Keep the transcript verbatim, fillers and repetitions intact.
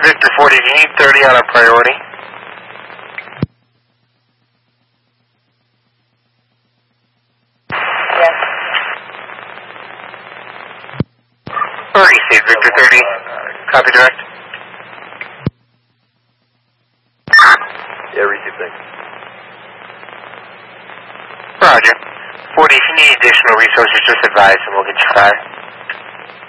Victor forty, do you need thirty on a priority? Yes. Or receive Victor thirty. Copy direct. Yeah, receive things. Roger. forty, if you need additional resources, just advise and we'll get you five.